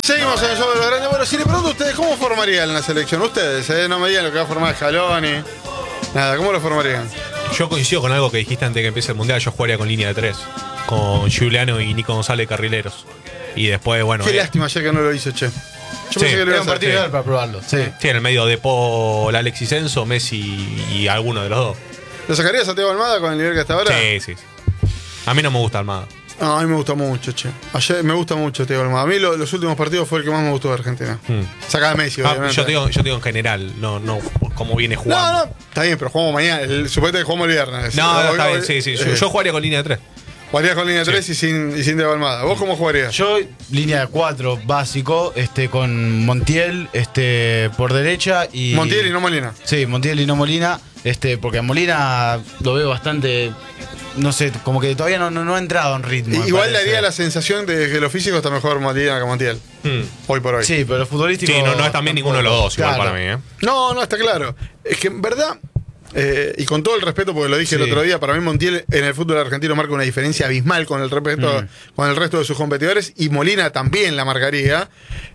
Seguimos en el show de los grandes. Bueno, si le pregunto a ustedes, ¿cómo formarían la selección? Ustedes, no me digan lo que va a formar Scaloni. Nada, ¿cómo lo formarían? Yo coincido con algo que dijiste antes de que empiece el Mundial. Yo jugaría con línea de 3. Con Giuliano y Nico González carrileros. Y después, bueno... Qué lástima ayer que no lo hizo, che. Yo pensé que lo iba a hacer. partido ideal para probarlo. Sí, en el medio de Paul, Alexis Enzo, Messi y alguno de los dos. ¿Lo sacarías a Thiago Almada con el nivel que está ahora? Sí. A mí no me gusta Almada. No, a mí me gusta mucho, che. Ayer me gusta mucho Thiago Almada. A mí los últimos partidos fue el que más me gustó de Argentina. Saca de Messi, obviamente. Yo te digo en general, no cómo viene jugando. No, está bien, pero jugamos mañana. Suponete que jugamos el viernes. No, está bien, sí. Yo jugaría con línea de 3. Jugarías con línea 3 y sin Thiago Almada. ¿Vos cómo jugarías? Yo, línea de 4, básico, con Montiel, por derecha y. Montiel y no Molina. Sí, Montiel y no Molina, porque a Molina lo veo bastante. No sé, como que todavía no ha entrado en ritmo. Igual le haría la sensación de que lo físico está mejor Molina que Montiel. Hoy por hoy. Sí, pero lo futbolístico. Sí, no es también ninguno de los dos, igual claro. para mí, ¿eh? No, está claro. Es que en verdad, y con todo el respeto, porque lo dije el otro día, para mí Montiel en el fútbol argentino marca una diferencia abismal con el resto de sus competidores, y Molina también la marcaría.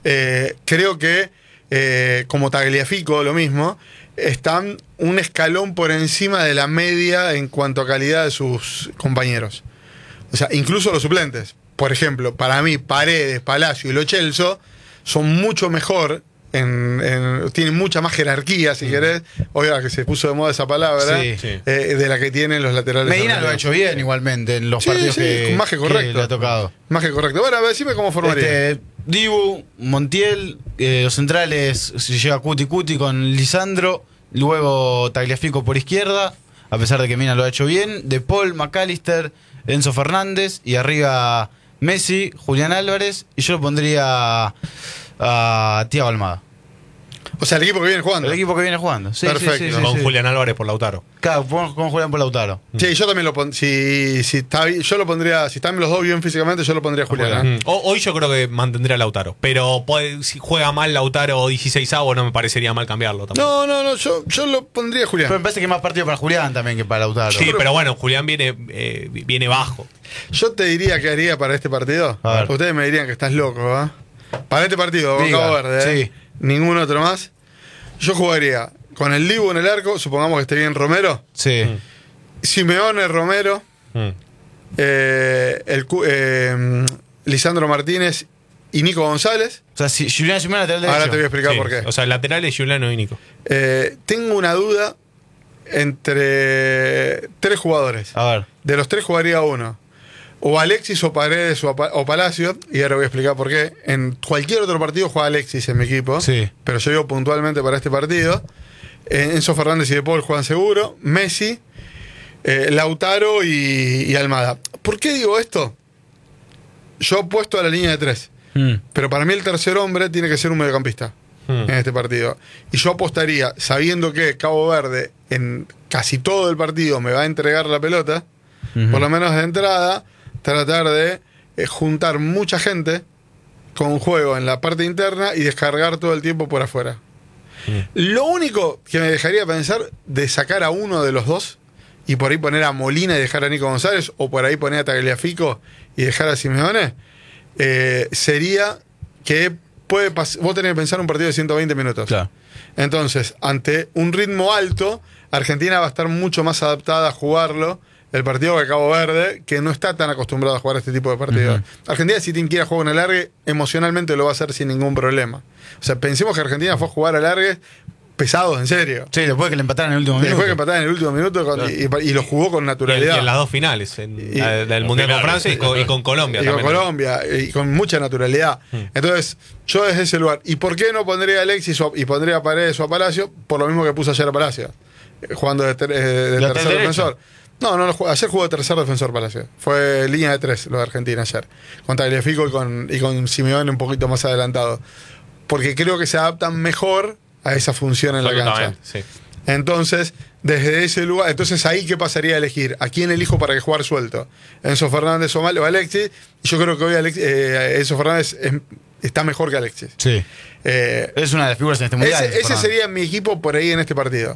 Creo que, como Tagliafico, lo mismo, están un escalón por encima de la media en cuanto a calidad de sus compañeros. O sea, incluso los suplentes. Por ejemplo, para mí, Paredes, Palacio y Lo Celso son mucho mejor. Tienen mucha más jerarquía, si querés. Oiga, que se puso de moda esa palabra, de la que tienen los laterales. Medina lo ha hecho bien igualmente en los partidos que, más que correcto. Que le ha tocado. Más que correcto. Bueno, decime cómo formaría. Dibu, Montiel, los centrales, si llega Cuti con Lisandro, luego Tagliafico por izquierda, a pesar de que Mina lo ha hecho bien, De Paul, McAllister, Enzo Fernández, y arriba Messi, Julián Álvarez, y yo lo pondría a Thiago Almada. O sea, el equipo que viene jugando. El equipo que viene jugando. Sí, perfecto. sí, con Julián Álvarez por Lautaro. Claro, con Julián por Lautaro. Sí, yo también lo pondría. Yo lo pondría. Si están los dos bien físicamente, yo lo pondría a Julián. Hoy yo creo que mantendría a Lautaro. Pero si juega mal Lautaro 16avo, no me parecería mal cambiarlo tampoco. No, yo lo pondría a Julián. Pero me parece que más partido para Julián también que para Lautaro. Sí, pero bueno, Julián viene bajo. Yo te diría que haría para este partido. Ustedes me dirían que estás loco, ¿va? Para este partido, con Cabo Verde, sí. Ningún otro más. Yo jugaría con el Dibu en el arco, supongamos que esté bien Romero. Sí. Simeone, Romero. Lisandro Martínez y Nico González. O sea, si Julián Simeone lateral derecho. Ahora te voy a explicar por qué. O sea, el lateral es Giuliano y Nico. Tengo una duda entre 3 jugadores. A ver. De los 3 jugaría uno. O Alexis, o Paredes, o Palacio. Y ahora voy a explicar por qué. En cualquier otro partido juega Alexis en mi equipo. Sí. Pero yo digo puntualmente para este partido. Enzo Fernández y De Paul juegan seguro. Messi, Lautaro y Almada. ¿Por qué digo esto? Yo apuesto a la línea de 3. Pero para mí el tercer hombre tiene que ser un mediocampista en este partido. Y yo apostaría, sabiendo que Cabo Verde en casi todo el partido me va a entregar la pelota, por lo menos de entrada, tratar de juntar mucha gente con juego en la parte interna y descargar todo el tiempo por afuera. Lo único que me dejaría pensar de sacar a uno de los dos y por ahí poner a Molina y dejar a Nico González, o por ahí poner a Tagliafico y dejar a Simeone, sería que vos tenés que pensar un partido de 120 minutos. Claro. Entonces, ante un ritmo alto, Argentina va a estar mucho más adaptada a jugarlo el partido de Cabo Verde, que no está tan acostumbrado a jugar este tipo de partidos. Argentina, si tiene que ir a jugar en alargue, emocionalmente lo va a hacer sin ningún problema. O sea, pensemos que Argentina fue a jugar alargue pesados, en serio. Sí, después que le empataron en el último minuto. Después que empataron en el último minuto y lo jugó con naturalidad. Y en las dos finales, del Mundial con Francia y con Colombia. Y también. con Colombia, y con mucha naturalidad. Entonces, yo desde ese lugar. ¿Y por qué no pondría a Alexis y pondría a Paredes o a Palacio? Por lo mismo que puse ayer a Palacio, jugando de tercer defensor. No, ayer jugó de tercer defensor Palacio. Fue línea de 3 lo de Argentina ayer. Con Tagliafico y con Simeone un poquito más adelantado. Porque creo que se adaptan mejor a esa función en la cancha. Sí. Entonces, desde ese lugar, entonces ahí qué pasaría a elegir, a quién elijo para que jugar suelto, Enzo Fernández o Alexis. Yo creo que hoy Enzo Fernández está mejor que Alexis. Sí. Es una de las figuras en este mundial. Ese sería mi equipo por ahí en este partido.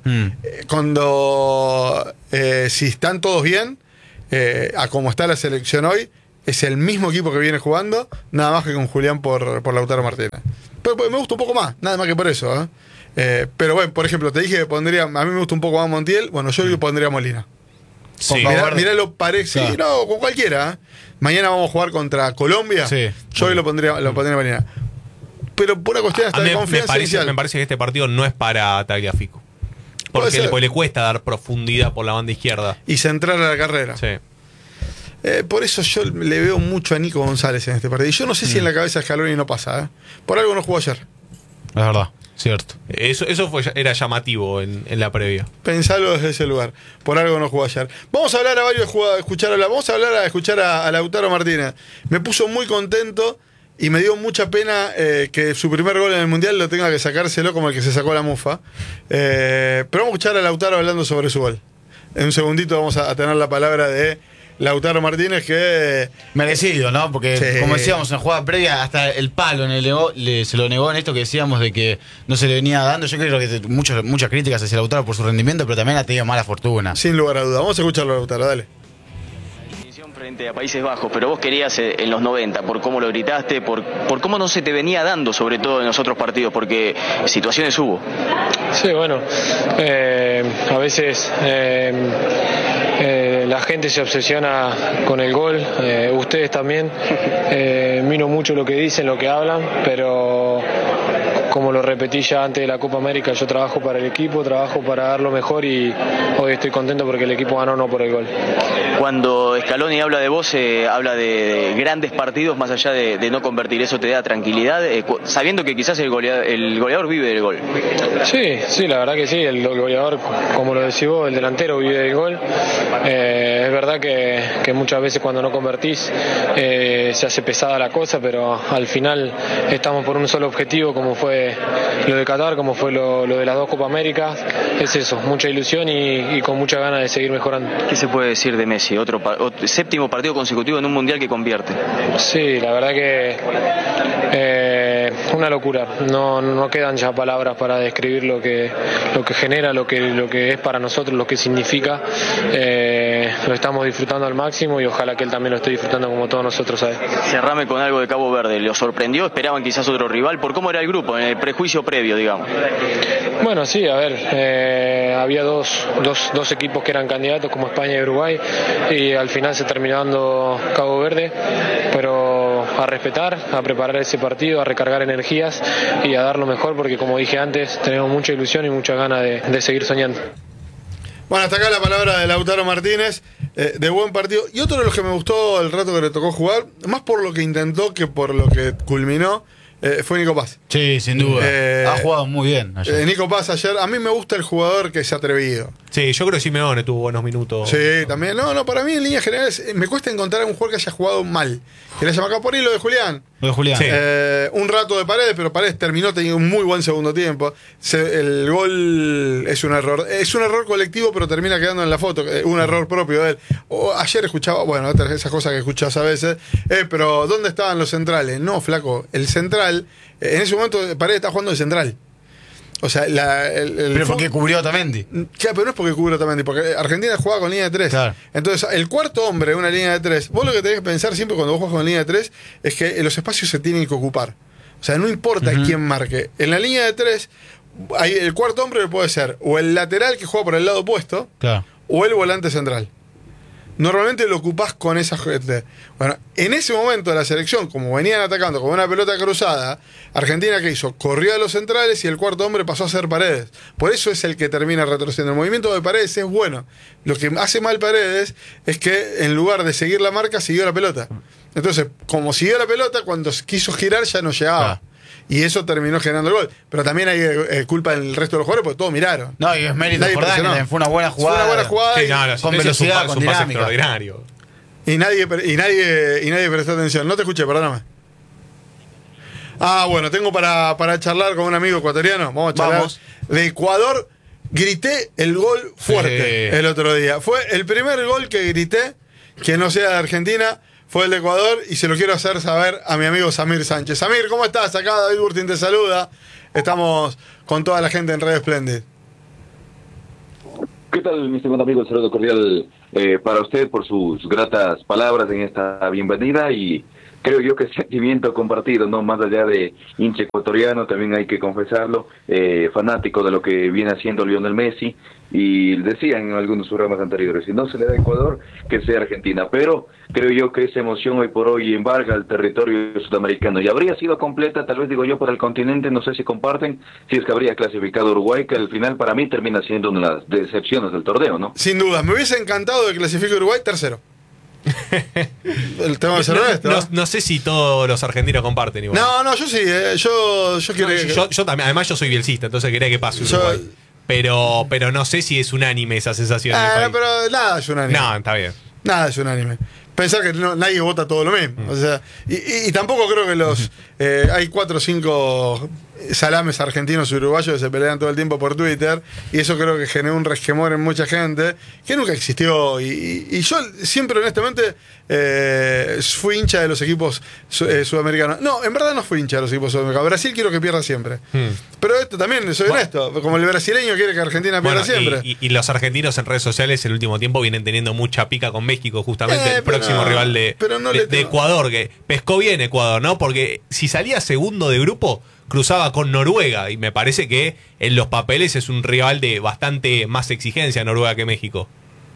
Si están todos bien, a como está la selección hoy, es el mismo equipo que viene jugando, nada más que con Julián por Lautaro Martínez. Pero me gusta un poco más, nada más que por eso. Pero bueno, por ejemplo, te dije que pondría, a mí me gusta un poco más Montiel, bueno, yo le pondría a Molina. Sí. Mirá lo parece, sí, no, con cualquiera. Mañana vamos a jugar contra Colombia, Sí. yo hoy lo pondría a Molina. Pero por una cuestión hasta A mí de confianza inicial. me parece que este partido no es para Tagliafico. Puede Porque ser. le cuesta dar profundidad por la banda izquierda. Y centrar a la carrera. Sí. Por eso yo le veo mucho a Nico González en este partido. Y yo no sé si en la cabeza de Scaloni no pasa. Por algo no jugó ayer. Es verdad, cierto. Eso era llamativo en la previa. Pensalo desde ese lugar. Por algo no jugó ayer. Vamos a hablar a varios jugadores. Vamos a hablar a escuchar a Lautaro Martínez. Me puso muy contento y me dio mucha pena que su primer gol en el Mundial lo tenga que sacárselo como el que se sacó la mufa. Pero vamos a escuchar a Lautaro hablando sobre su gol. En un segundito vamos a tener la palabra de Lautaro Martínez, que Merecido, ¿no? Porque, Sí. como decíamos en la jugada previa, hasta el palo se lo negó en esto que decíamos de que no se le venía dando. Yo creo que muchas críticas hacia Lautaro por su rendimiento, pero también ha tenido mala fortuna. sin lugar a duda. Vamos a escucharlo a Lautaro, dale. Frente a Países Bajos, pero vos querías en los 90, por cómo lo gritaste, por cómo no se te venía dando, sobre todo en los otros partidos, porque situaciones hubo. Sí, bueno, a veces la gente se obsesiona con el gol, ustedes también, miro mucho lo que dicen, lo que hablan, pero como lo repetí ya antes de la Copa América, yo trabajo para el equipo, trabajo para dar lo mejor y hoy estoy contento porque el equipo ganó, no por el gol. Cuando Scaloni habla de vos, habla de grandes partidos más allá de no convertir, ¿eso te da tranquilidad? Sabiendo que quizás el goleador vive del gol. Sí, la verdad que sí, el goleador, como lo decís vos, el delantero vive del gol. Es verdad que muchas veces cuando no convertís se hace pesada la cosa, pero al final estamos por un solo objetivo, como fue lo de Qatar, como fue lo de las dos Copa América. Es eso, mucha ilusión y con mucha ganas de seguir mejorando. ¿Qué se puede decir de Messi? Otro séptimo partido consecutivo en un mundial que convierte. Sí, la verdad que una locura. No quedan ya palabras para describir lo que genera, lo que es para nosotros, lo que significa. Lo estamos disfrutando al máximo y ojalá que él también lo esté disfrutando como todos nosotros, ¿sabes? Cerrame con algo de Cabo Verde. ¿Lo sorprendió? ¿Esperaban quizás otro rival? ¿Por cómo era el grupo? En el prejuicio previo, digamos. Bueno, sí, a ver, había dos equipos que eran candidatos como España y Uruguay y al final se terminó dando Cabo Verde, pero a respetar, a preparar ese partido, a recargar energías y a dar lo mejor porque como dije antes, tenemos mucha ilusión y muchas ganas de seguir soñando. Bueno, hasta acá la palabra de Lautaro Martínez, de buen partido. Y otro de los que me gustó el rato que le tocó jugar, más por lo que intentó que por lo que culminó, fue Nico Paz. Sí, sin duda. Ha jugado muy bien ayer. Nico Paz ayer, a mí me gusta el jugador que se ha atrevido. Sí, yo creo que Simeone tuvo buenos minutos. Sí, también. No, para mí en líneas generales me cuesta encontrar a un jugador que haya jugado mal. Que le haya marcado por ahí lo de Julián. Lo de Julián. Sí. Un rato de Paredes, pero Paredes terminó teniendo un muy buen segundo tiempo. El gol es un error. Es un error colectivo, pero termina quedando en la foto. Un error propio de él. Ayer escuchaba, bueno, esas cosas que escuchás a veces. Pero ¿dónde estaban los centrales? No, flaco. El central, en ese momento Paredes está jugando de central. O sea, Pero porque cubrió a Otamendi. Claro, pero no es porque cubre Otamendi, porque Argentina juega con línea de 3. Claro. Entonces, el cuarto hombre de una línea de 3, vos lo que tenés que pensar siempre cuando vos juegas con línea de 3 es que los espacios se tienen que ocupar. O sea, no importa quién marque. En la línea de 3, el cuarto hombre puede ser o el lateral que juega por el lado opuesto, Claro. o el volante central. Normalmente lo ocupás con esa gente. Bueno, en ese momento de la selección, como venían atacando con una pelota cruzada, Argentina, ¿qué hizo? Corrió a los centrales y el cuarto hombre pasó a ser Paredes. Por eso es el que termina retrocediendo. El movimiento de Paredes es bueno. Lo que hace mal Paredes es que en lugar de seguir la marca, siguió la pelota. Entonces, como siguió la pelota, cuando quiso girar ya no llegaba. Ah. Y eso terminó generando el gol. Pero también hay culpa del resto de los jugadores porque todos miraron. No, y es mérito Nadie Jordán, que presionó. también fue una buena jugada. Fue una buena jugada. Sí, y- no, la con asistencia velocidad, es con un pase dinámica. extraordinario. Y nadie prestó atención. No te escuché, perdóname. Bueno, tengo para charlar con un amigo ecuatoriano. Vamos a charlar. Vamos. De Ecuador. Grité el gol fuerte Sí. el otro día. Fue el primer gol que grité, que no sea de Argentina, fue el de Ecuador. Y se lo quiero hacer saber a mi amigo Samir Sánchez. Samir, ¿cómo estás? Acá David Burtin te saluda. Estamos con toda la gente en Radio Splendid. ¿Qué tal, mi estimado amigo? El saludo cordial para usted por sus gratas palabras en esta bienvenida, y creo yo que sentimiento compartido, ¿no? Más allá de hincha ecuatoriano, también hay que confesarlo, fanático de lo que viene haciendo Lionel Messi, y decían en algunos programas anteriores, si no se le da a Ecuador, que sea Argentina, pero creo yo que esa emoción hoy por hoy embarga el territorio sudamericano, y habría sido completa, tal vez digo yo, para el continente, no sé si comparten, si es que habría clasificado Uruguay, que al final para mí termina siendo una de las decepciones del torneo, ¿no? Sin duda, me hubiese encantado de clasifique Uruguay tercero. El tema de no sé si todos los argentinos comparten igual. No, yo sí, yo quiero yo también, además yo soy bielcista, entonces quería que pase Uruguay. Pero no sé si es unánime esa sensación. Pero nada es unánime. No, está bien. Nada es unánime. Pensar que nadie vota todo lo mismo. O sea, y tampoco creo que los hay 4 o 5 salames argentinos y uruguayos que se pelean todo el tiempo por Twitter, y eso creo que generó un resquemor en mucha gente que nunca existió, y yo siempre honestamente fui hincha de los equipos sudamericanos. No, en verdad no fui hincha de los equipos sudamericanos. Brasil quiero que pierda siempre, pero esto también soy honesto, como el brasileño quiere que Argentina pierda siempre. Y los argentinos en redes sociales el último tiempo vienen teniendo mucha pica con México, justamente el próximo rival de Ecuador, que pescó bien Ecuador, ¿no? Porque si salía segundo de grupo cruzaba con Noruega, y me parece que en los papeles es un rival de bastante más exigencia Noruega que México.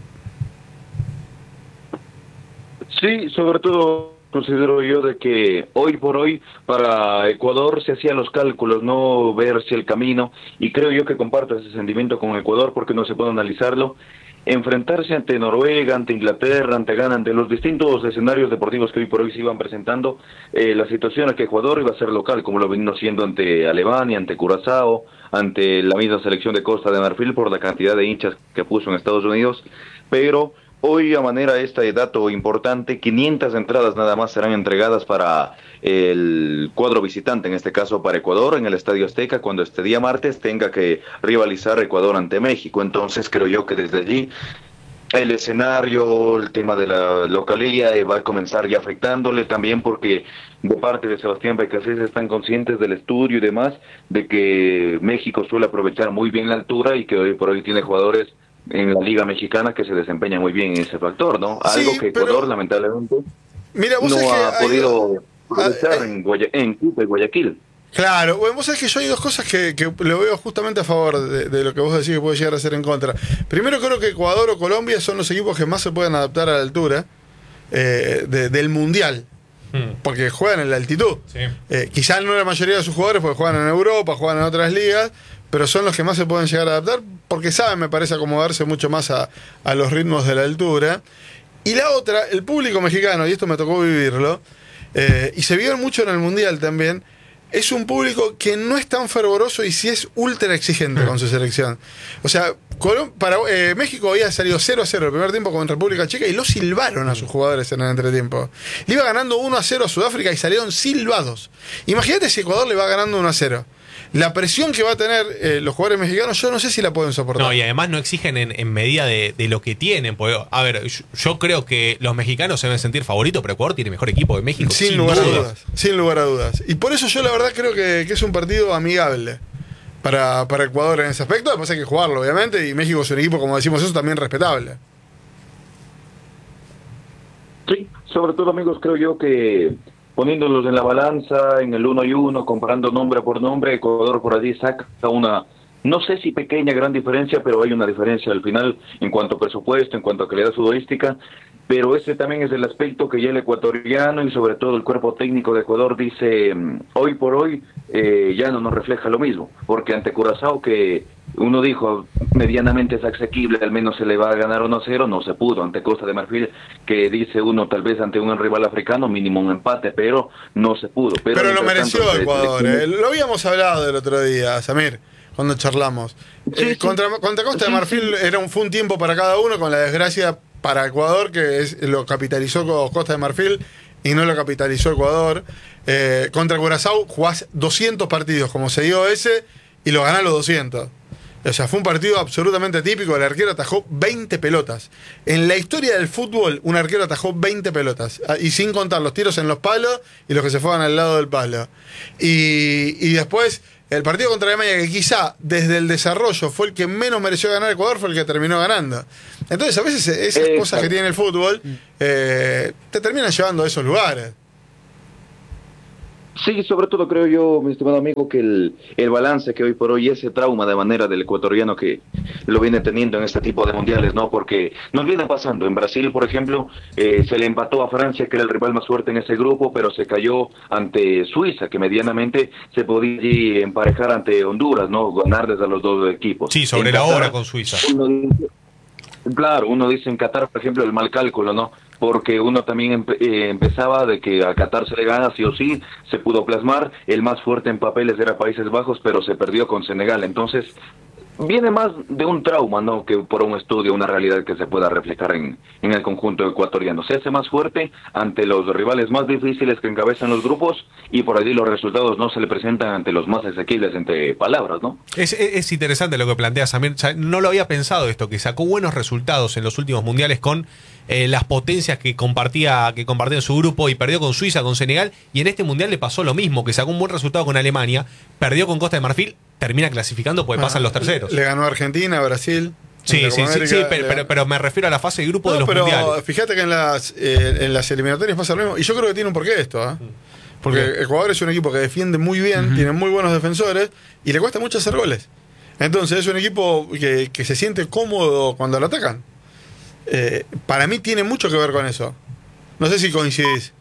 Sí, sobre todo considero yo de que hoy por hoy para Ecuador se hacían los cálculos, no verse el camino, y creo yo que comparto ese sentimiento con Ecuador, porque no se puede analizarlo. Enfrentarse ante Noruega, ante Inglaterra, ante Ghana, ante los distintos escenarios deportivos que hoy por hoy se iban presentando, la situación es que Ecuador iba a ser local, como lo vino siendo ante Alemania, ante Curazao, ante la misma selección de Costa de Marfil, por la cantidad de hinchas que puso en Estados Unidos, pero hoy, a manera de este dato importante, 500 entradas nada más serán entregadas para el cuadro visitante, en este caso para Ecuador, en el Estadio Azteca, cuando este día martes tenga que rivalizar Ecuador ante México. Entonces creo yo que desde allí el escenario, el tema de la localía va a comenzar ya afectándole también, porque de parte de Sebastián Becasés están conscientes del estudio y demás, de que México suele aprovechar muy bien la altura, y que hoy por hoy tiene jugadores en la Liga Mexicana que se desempeñan muy bien en ese factor, ¿no? Algo que Ecuador, lamentablemente, no ha podido aprovechar en Cuba y Guayaquil. Claro, bueno, vos sabés que yo hay dos cosas que lo veo justamente a favor de lo que vos decís que puede llegar a ser en contra. Primero, creo que Ecuador o Colombia son los equipos que más se pueden adaptar a la altura del Mundial, porque juegan en la altitud. Sí. Quizás no la mayoría de sus jugadores, porque juegan en Europa, juegan en otras ligas, pero son los que más se pueden llegar a adaptar, porque saben, me parece, acomodarse mucho más a los ritmos de la altura. Y la otra, el público mexicano, y esto me tocó vivirlo, y se vio mucho en el Mundial también, es un público que no es tan fervoroso y sí es ultra exigente con su selección. O sea, México había salido 0-0 el primer tiempo con República Checa, y lo silbaron a sus jugadores en el entretiempo. Le iba ganando 1-0 a Sudáfrica y salieron silbados. Imagínate si Ecuador le va ganando 1-0. La presión que va a tener los jugadores mexicanos, yo no sé si la pueden soportar. No, y además no exigen en medida de lo que tienen. Porque, a ver, yo creo que los mexicanos se deben sentir favoritos, pero Ecuador tiene mejor equipo que México. Sin lugar a dudas. Sin lugar a dudas. Y por eso yo la verdad creo que es un partido amigable para Ecuador en ese aspecto. Además hay que jugarlo, obviamente, y México es un equipo, como decimos eso, también respetable. Sí, sobre todo, amigos, creo yo que poniéndolos en la balanza, en el 1 y 1, comparando nombre por nombre, Ecuador por allí saca una, no sé si pequeña, gran diferencia, pero hay una diferencia al final en cuanto a presupuesto, en cuanto a calidad futbolística, pero ese también es el aspecto que ya el ecuatoriano y sobre todo el cuerpo técnico de Ecuador dice, hoy por hoy ya no nos refleja lo mismo, porque ante Curazao, que uno dijo medianamente es asequible, al menos se le va a ganar 1-0, no se pudo. Ante Costa de Marfil, que dice uno tal vez ante un rival africano, mínimo un empate, pero no se pudo. Pero lo mereció Ecuador, lo habíamos hablado el otro día, Samir, cuando charlamos. Sí, contra Costa de Marfil fue un tiempo para cada uno, con la desgracia para Ecuador, que lo capitalizó Costa de Marfil y no lo capitalizó Ecuador. Contra Curazao jugás 200 partidos, como se dio ese, y lo ganás los 200. O sea, fue un partido absolutamente típico. El arquero atajó 20 pelotas. En la historia del fútbol, un arquero atajó 20 pelotas. Y sin contar los tiros en los palos y los que se fueron al lado del palo. Y después, el partido contra Alemania, que quizá desde el desarrollo fue el que menos mereció ganar Ecuador, fue el que terminó ganando. Entonces, a veces esas cosas que tiene el fútbol te terminan llevando a esos lugares. Sí, sobre todo creo yo, mi estimado amigo, que el balance que hoy por hoy, ese trauma de manera del ecuatoriano que lo viene teniendo en este tipo de mundiales, ¿no? Porque nos viene pasando. En Brasil, por ejemplo, se le empató a Francia, que era el rival más fuerte en ese grupo, pero se cayó ante Suiza, que medianamente se podía allí emparejar ante Honduras, ¿no? Ganar desde los dos equipos. Sí, sobre la hora con Suiza. Uno dice en Qatar, por ejemplo, el mal cálculo, ¿no? Porque uno también empezaba de que a Qatar se le gana sí o sí, se pudo plasmar, el más fuerte en papeles era Países Bajos, pero se perdió con Senegal. Entonces, viene más de un trauma, ¿no? Que por un estudio, una realidad que se pueda reflejar en el conjunto ecuatoriano. Se hace más fuerte ante los rivales más difíciles que encabezan los grupos, y por allí los resultados no se le presentan ante los más asequibles, entre palabras, ¿no? Es interesante lo que planteas, Samir. No lo había pensado esto, que sacó buenos resultados en los últimos mundiales con las potencias que compartía en su grupo, y perdió con Suiza, con Senegal, y en este mundial le pasó lo mismo, que sacó un buen resultado con Alemania, perdió con Costa de Marfil, termina clasificando porque pasan los terceros. Le ganó a Argentina, a Brasil. Sí, pero me refiero a la fase de grupo de los mundiales. Pero fíjate que en las eliminatorias pasa lo mismo, y yo creo que tiene un porqué esto, ¿eh? Porque Ecuador es un equipo que defiende muy bien, tiene muy buenos defensores, y le cuesta mucho hacer goles. Entonces es un equipo que se siente cómodo cuando lo atacan. Para mí tiene mucho que ver con eso. No sé si coincidís.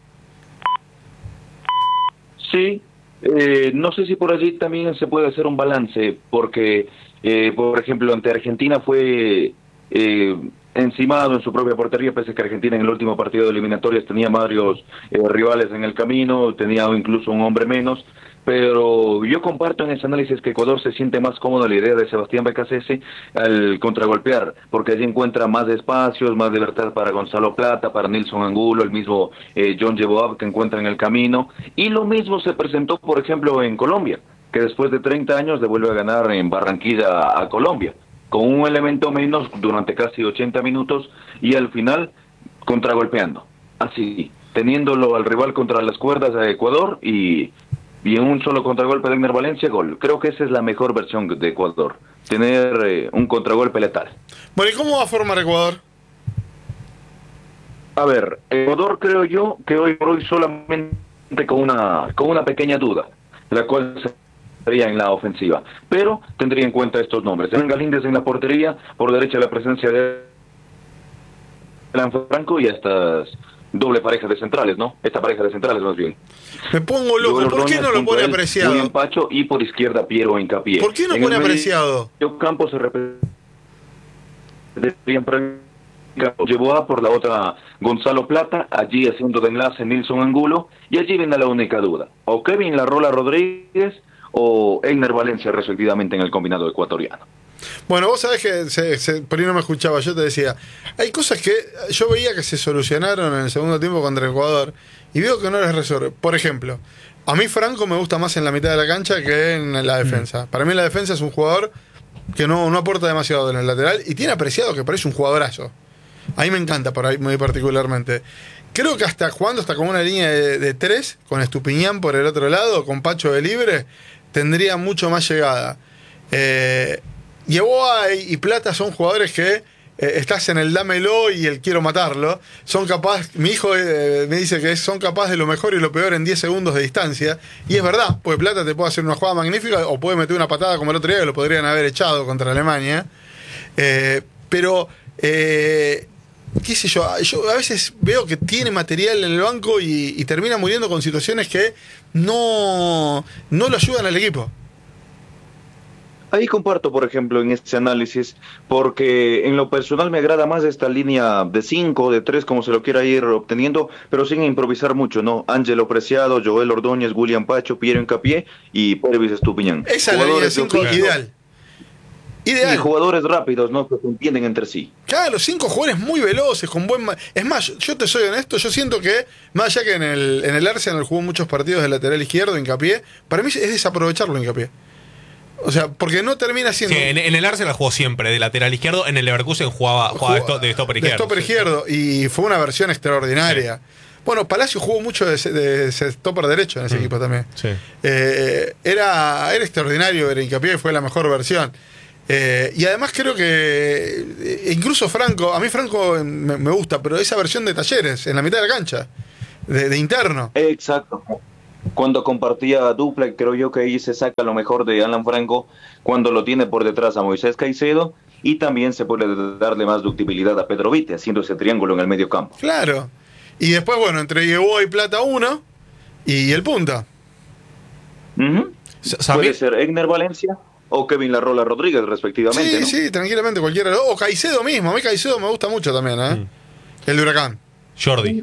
Sí, no sé si por allí también se puede hacer un balance, porque, por ejemplo, ante Argentina fue encimado en su propia portería, pese a que Argentina en el último partido de eliminatorias tenía varios rivales en el camino, tenía incluso un hombre menos. Pero yo comparto en ese análisis que Ecuador se siente más cómodo en la idea de Sebastián Becasese al contragolpear, porque allí encuentra más espacios, más libertad para Gonzalo Plata, para Nilson Angulo, el mismo John Yeboab que encuentra en el camino. Y lo mismo se presentó, por ejemplo, en Colombia, que después de 30 años le vuelve a ganar en Barranquilla a Colombia, con un elemento menos durante casi 80 minutos, y al final contragolpeando. Así, teniéndolo al rival contra las cuerdas a Ecuador, y en un solo contragolpe de Egner Valencia, gol. Creo que esa es la mejor versión de Ecuador, tener un contragolpe letal. Bueno, ¿y cómo va a formar Ecuador? A ver, Ecuador creo yo que hoy por hoy solamente con una pequeña duda, la cual sería en la ofensiva, pero tendría en cuenta estos nombres: Hernán Galíndez en la portería, por derecha la presencia de Alan Franco, y estas doble pareja de centrales, ¿no? Esta pareja de centrales más bien. Me pongo loco, ¿por qué no lo pone Apreciado? William Pacho, y por izquierda Piero Hincapié. ¿Por qué no pone Apreciado? Campo se repite. Llevó a por la otra Gonzalo Plata, allí haciendo de enlace Nilson Angulo, y allí viene la única duda: o Kevin La Rola Rodríguez o Egner Valencia, respectivamente, en el combinado ecuatoriano. Bueno, vos sabés que por ahí no me escuchaba, yo te decía, hay cosas que yo veía que se solucionaron en el segundo tiempo contra Ecuador, y veo que no les resuelve. Por ejemplo, a mí Franco me gusta más en la mitad de la cancha que en la defensa. Para mí en la defensa es un jugador que no aporta demasiado en el lateral, y tiene Apreciado, que parece un jugadorazo. A mí me encanta por ahí muy particularmente. Creo que hasta jugando hasta con una línea de 3, con Estupiñán por el otro lado, con Pacho de libre, tendría mucho más llegada. Yeboah y Plata son jugadores que estás en el dámelo y el quiero matarlo. Son capaz, mi hijo me dice que son capaces de lo mejor y lo peor en 10 segundos de distancia. Y es verdad, porque Plata te puede hacer una jugada magnífica o puede meter una patada como el otro día, que lo podrían haber echado contra Alemania. Pero qué sé yo a veces veo que tiene material en el banco y termina muriendo con situaciones que no lo ayudan al equipo. Ahí comparto, por ejemplo, en este análisis, porque en lo personal me agrada más esta línea de 5, de 3, como se lo quiera ir obteniendo, pero sin improvisar mucho, ¿no? Ángelo Preciado, Joel Ordóñez, William Pacho, Piero Hincapié y Pervis Estupiñán. Esa es la línea de 5 ideal. Y jugadores rápidos, ¿no? Que se entienden entre sí. Claro, 5 jugadores muy veloces, con buen... Es más, yo te soy honesto, yo siento que, más allá que en el Arsenal jugó muchos partidos de lateral izquierdo, Hincapié, para mí es desaprovecharlo Hincapié. O sea, porque no termina siendo... Sí, en el Arsenal jugó siempre de lateral izquierdo, en el Leverkusen jugaba de stopper izquierdo. De stopper izquierdo, y fue una versión extraordinaria. Sí. Bueno, Palacio jugó mucho de stopper derecho en ese equipo también. Sí. Era extraordinario, era Hincapié, fue la mejor versión. Y además creo que incluso Franco, a mí Franco me gusta, pero esa versión de Talleres, en la mitad de la cancha, de interno. Exacto. Cuando compartía dupla, creo yo que ahí se saca lo mejor de Alan Franco, cuando lo tiene por detrás a Moisés Caicedo, y también se puede darle más ductibilidad a Pedro Vite, haciendo ese triángulo en el medio campo. Claro. Y después, bueno, entre Yeboah y Plata 1 y el punta. Puede ser Egner Valencia o Kevin Larrola Rodríguez, respectivamente. Sí, ¿no? Sí, tranquilamente cualquiera. O Caicedo mismo. A mí Caicedo me gusta mucho también, El de Huracán. Jordi.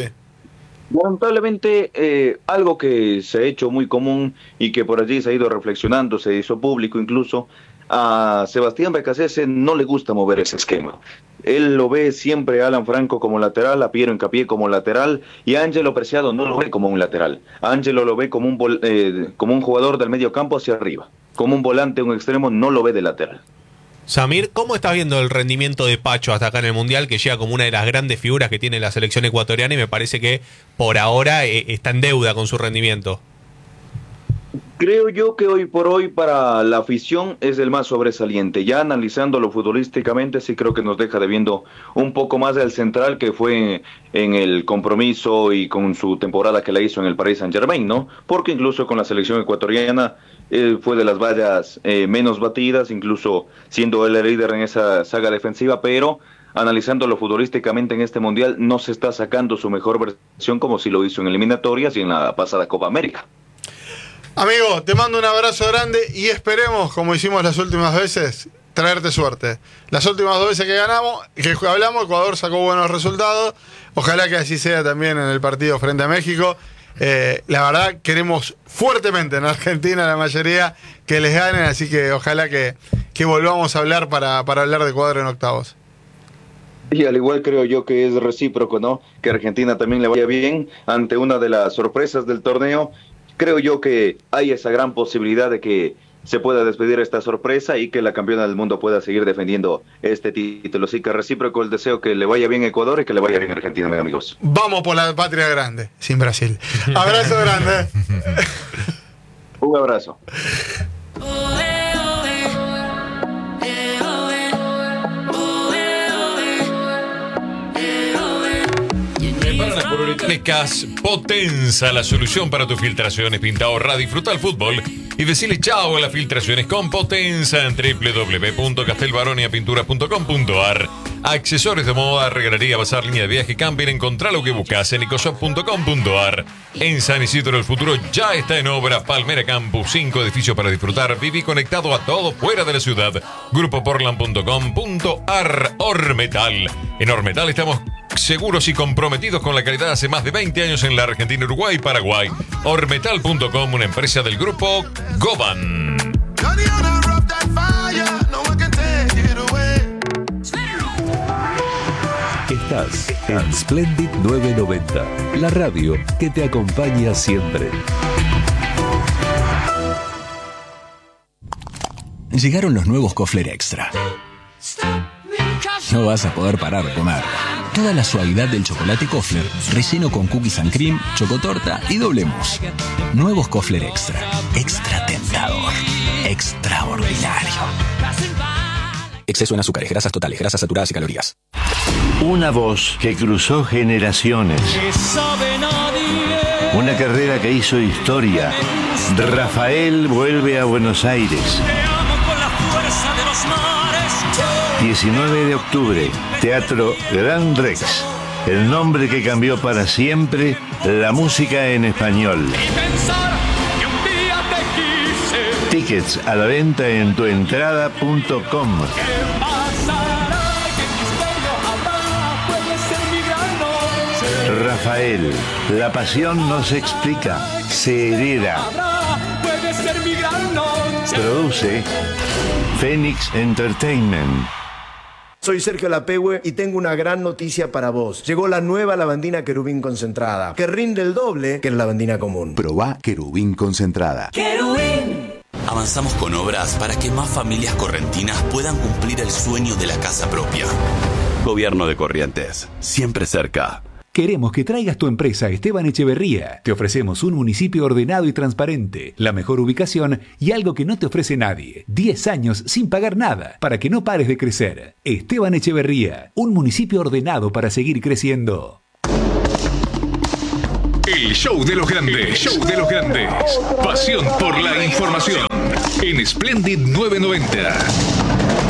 Lamentablemente, algo que se ha hecho muy común y que por allí se ha ido reflexionando, se hizo público incluso, a Sebastián Becasese no le gusta mover ese esquema. Él lo ve siempre a Alan Franco como lateral, a Piero Hincapié como lateral, y a Ángelo Preciado no lo ve como un lateral. Ángelo lo ve como un jugador del medio campo hacia arriba. Como un volante, un extremo, no lo ve de lateral. Samir, ¿cómo estás viendo el rendimiento de Pacho hasta acá en el Mundial, que llega como una de las grandes figuras que tiene la selección ecuatoriana y me parece que por ahora está en deuda con su rendimiento? Creo yo que hoy por hoy para la afición es el más sobresaliente. Ya analizándolo futbolísticamente sí creo que nos deja debiendo un poco más del central que fue en el compromiso y con su temporada que la hizo en el Paris Saint-Germain, ¿no? Porque incluso con la selección ecuatoriana fue de las vallas menos batidas, incluso siendo él el líder en esa saga defensiva, pero analizándolo futbolísticamente en este Mundial no se está sacando su mejor versión como si lo hizo en eliminatorias y en la pasada Copa América. Amigo, te mando un abrazo grande y esperemos, como hicimos las últimas veces, traerte suerte. Las últimas 2 veces que hablamos, Ecuador sacó buenos resultados. Ojalá que así sea también en el partido frente a México. La verdad, queremos fuertemente en Argentina la mayoría que les ganen, así que ojalá que volvamos a hablar para hablar de Ecuador en octavos. Y al igual creo yo que es recíproco, ¿no? Que Argentina también le vaya bien ante una de las sorpresas del torneo. Creo yo que hay esa gran posibilidad de que se pueda despedir esta sorpresa y que la campeona del mundo pueda seguir defendiendo este título. Así que recíproco el deseo que le vaya bien a Ecuador y que le vaya bien a Argentina, mis amigos. Vamos por la patria grande, sin Brasil. Abrazo grande. Un abrazo. Politécnicas Potenza, la solución para tus filtraciones. Pinta, ahorra, disfruta el fútbol y decirle chao a las filtraciones con Potenza en www.castelbaroniapintura.com.ar. Accesorios de moda, regalería, bazar, línea de viaje, camping. Encontrá lo que buscas en ecosop.com.ar. En San Isidro el futuro ya está en obra. Palmera Campus, 5 edificios para disfrutar. Viví conectado a todo fuera de la ciudad. Grupoportland.com.ar. Ormetal. En Ormetal estamos seguros y comprometidos con la calidad hace más de 20 años en la Argentina, Uruguay y Paraguay. Ormetal.com, una empresa del grupo Goban. Estás en Splendid 990, la radio que te acompaña siempre. Llegaron los nuevos Kofler Extra. No vas a poder parar de comer. Toda la suavidad del chocolate Kofler, relleno con cookies and cream, chocotorta y doble mousse. Nuevos Kofler Extra. Extra tentador. Extraordinario. Exceso en azúcares, grasas totales, grasas saturadas y calorías. Una voz que cruzó generaciones. Una carrera que hizo historia. Rafael vuelve a Buenos Aires. 19 de octubre, Teatro Gran Rex. El nombre que cambió para siempre la música en español. Tickets a la venta en tuentrada.com. Rafael, la pasión no se explica, se hereda. Produce Phoenix Entertainment. Soy Sergio Lapehue y tengo una gran noticia para vos. Llegó la nueva lavandina Querubín concentrada, que rinde el doble que la lavandina común. Probá Querubín concentrada. ¡Querubín! avanzamos con obras para que más familias correntinas puedan cumplir el sueño de la casa propia. Gobierno de Corrientes, siempre cerca. Queremos que traigas tu empresa a Esteban Echeverría. Te ofrecemos un municipio ordenado y transparente, la mejor ubicación y algo que no te ofrece nadie. 10 años sin pagar nada, para que no pares de crecer. Esteban Echeverría, un municipio ordenado para seguir creciendo. El show de los grandes. Show de los grandes. Pasión por la información. En Splendid 990.